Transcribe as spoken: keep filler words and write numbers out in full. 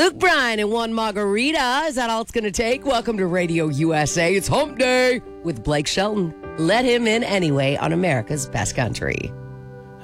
Luke Bryan and one margarita. Is that all it's going to take? Welcome to Radio U S A. It's Hump Day with Blake Shelton. Let him in anyway on America's Best Country.